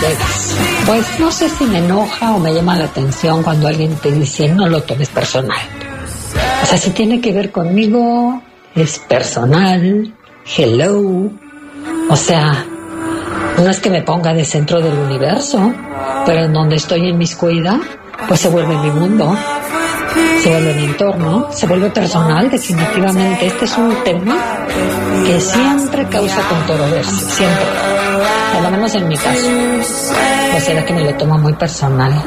Pues no sé si me enoja o me llama la atención cuando alguien te dice no lo tomes personal. O sea, si tiene que ver conmigo, es personal, hello. O sea, no es que me ponga de centro del universo, pero en donde estoy inmiscuida, pues se vuelve mi mundo, se vuelve mi entorno, se vuelve personal, definitivamente. Este es un tema que siempre causa controversia, siempre. Por lo menos en mi caso. O será que me lo tomo muy personal.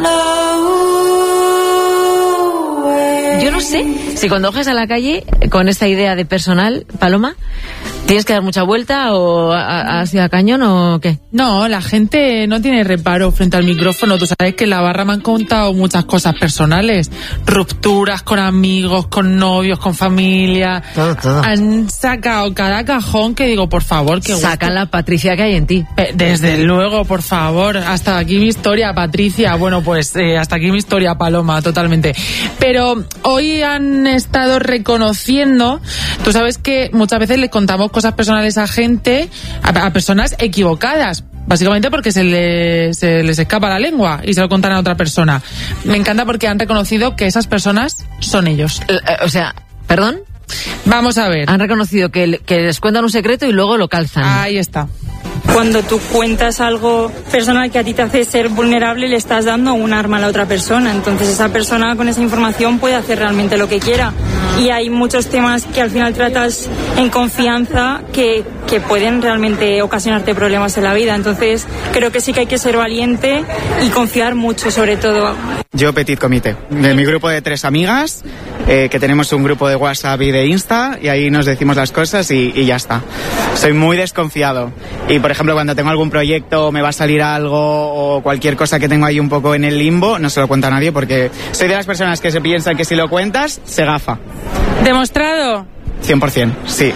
Yo no sé si cuando bajas a la calle con esta idea de personal, Paloma, ¿tienes que dar mucha vuelta o has ido a cañón o qué? No, la gente no tiene reparo frente al micrófono. Tú sabes que en la barra me han contado muchas cosas personales. Rupturas con amigos, con novios, con familia. Todo. Han sacado cada cajón que digo, por favor, que saca la Patricia que hay en ti. Desde luego, por favor. Hasta aquí mi historia, Patricia. Bueno, pues hasta aquí mi historia, Paloma, totalmente. Pero hoy han estado reconociendo, tú sabes que muchas veces le contamos cosas personales a gente, a personas equivocadas, básicamente porque se les escapa la lengua y se lo contan a otra persona. Me encanta porque han reconocido que esas personas son ellos. O sea, ¿perdón? Vamos a ver. Han reconocido que les cuentan un secreto y luego lo calzan. Ahí está. Cuando tú cuentas algo personal que a ti te hace ser vulnerable, le estás dando un arma a la otra persona. Entonces esa persona con esa información puede hacer realmente lo que quiera. Y hay muchos temas que al final tratas en confianza que pueden realmente ocasionarte problemas en la vida. Entonces creo que sí que hay que ser valiente y confiar mucho, sobre todo. Yo, Petit Comité, de mi grupo de 3 amigas, que tenemos un grupo de WhatsApp y de Insta, y ahí nos decimos las cosas y ya está. Soy muy desconfiado. Y, por ejemplo, cuando tengo algún proyecto, me va a salir algo o cualquier cosa que tengo ahí un poco en el limbo, no se lo cuento a nadie porque soy de las personas que se piensan que si lo cuentas, se gafa. ¿Demostrado? 100%, sí.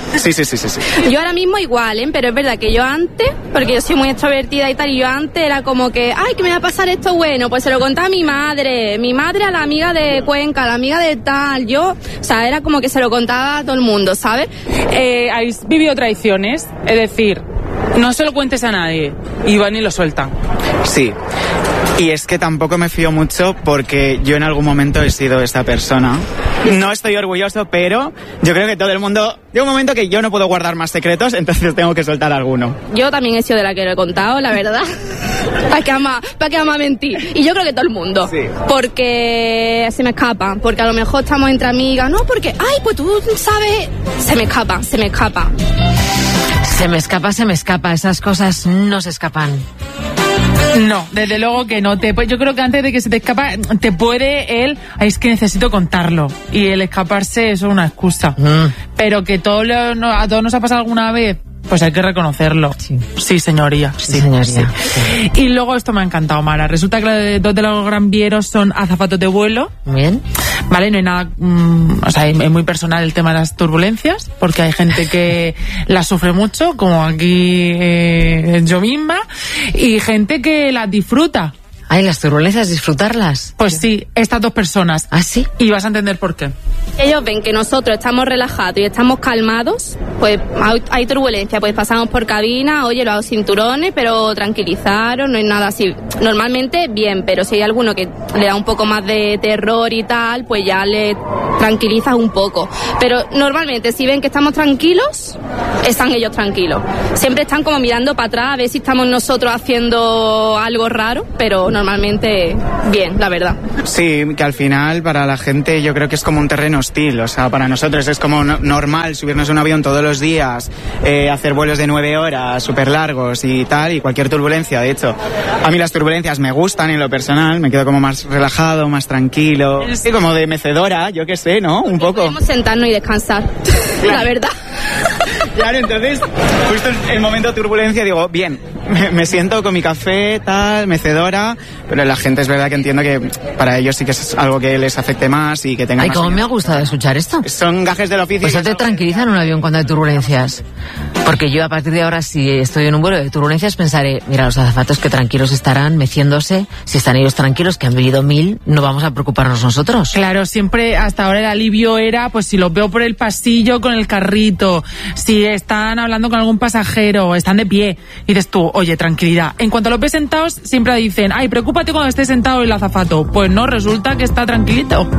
Yo ahora mismo igual, pero es verdad que yo antes, porque yo soy muy extrovertida y tal, y yo antes era como que, ay, que me va a pasar esto bueno, pues se lo contaba a mi madre a la amiga de Cuenca, a la amiga de tal, yo, o sea, era como que se lo contaba a todo el mundo, ¿sabes? ¿Habéis vivido traiciones? Es decir, no se lo cuentes a nadie, y van y lo sueltan. Sí. Y es que tampoco me fío mucho porque yo en algún momento he sido esta persona. No estoy orgulloso, pero yo creo que todo el mundo... Llega un momento que yo no puedo guardar más secretos, entonces tengo que soltar alguno. Yo también he sido de la que lo he contado, la verdad. ¿Para qué vamos a mentir? Y yo creo que todo el mundo. Sí. Porque se me escapa. Porque a lo mejor estamos entre amigas. No, porque... Ay, pues tú sabes... Se me escapa. Se me escapa. Esas cosas no se escapan. No, desde luego que no. Yo creo que antes de que se te escapa, te puede es que necesito contarlo. Y el escaparse eso es una excusa. Pero que a todos nos ha pasado alguna vez, pues hay que reconocerlo. Sí, señoría. Sí. Y luego esto me ha encantado, Mara. Resulta que 2 de los gran vieros son azafatos de vuelo. Bien. Vale, no hay nada... o sea, es muy personal el tema de las turbulencias, porque hay gente que las sufre mucho, como aquí yo misma, y gente que las disfruta. Ay, las turbulencias, disfrutarlas. Pues sí, estas 2 personas. ¿Ah, sí? Y vas a entender por qué. Ellos ven que nosotros estamos relajados y estamos calmados, pues hay turbulencia, pues pasamos por cabina, oye, los cinturones, pero tranquilizaros, no es nada así. Normalmente bien, pero si hay alguno que le da un poco más de terror y tal, pues ya le tranquilizas un poco. Pero normalmente si ven que estamos tranquilos, están ellos tranquilos. Siempre están como mirando para atrás a ver si estamos nosotros haciendo algo raro, pero normalmente bien, la verdad. Sí, que al final para la gente yo creo que es como un terreno hostil, o sea, para nosotros es como normal subirnos a un avión todos los días, hacer vuelos de 9 horas súper largos y tal, y cualquier turbulencia. De hecho, a mí las turbulencias me gustan en lo personal, me quedo como más relajado, más tranquilo, y como de mecedora, yo qué sé, ¿no? Un poco. Podemos sentarnos y descansar, la verdad. Claro, entonces, justo en el momento de turbulencia digo, bien, me siento con mi café, tal, mecedora, pero la gente es verdad que entiendo que para ellos sí que es algo que les afecte más y que tengan Ay, más... cómo me ha gustado escuchar esto. Son gajes del oficio. Pues eso te tranquiliza en un avión cuando hay turbulencias. Porque yo a partir de ahora, si estoy en un vuelo de turbulencias, pensaré, mira, los azafatos que tranquilos estarán, meciéndose, si están ellos tranquilos, que han vivido 1000, no vamos a preocuparnos nosotros. Claro, siempre hasta ahora el alivio era, pues si los veo por el pasillo con el carrito, si están hablando con algún pasajero, están de pie, y dices tú, oye, tranquilidad. En cuanto los ves sentados, siempre dicen, ay, preocúpate cuando esté sentado el azafato. Pues no, resulta que está tranquilito.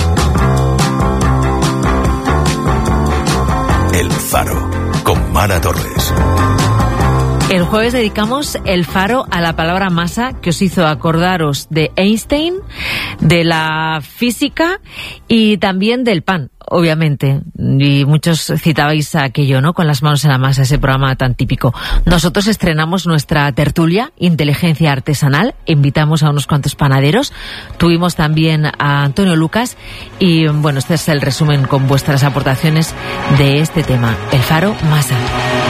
El Faro, con Mara Torres. El jueves dedicamos el Faro a la palabra masa, que os hizo acordaros de Einstein, de la física y también del pan, obviamente. Y muchos citabais aquello, ¿no? Con las manos en la masa, ese programa tan típico. Nosotros estrenamos nuestra tertulia, Inteligencia Artesanal. Invitamos a unos cuantos panaderos. Tuvimos también a Antonio Lucas. Y bueno, este es el resumen con vuestras aportaciones de este tema. El Faro, masa.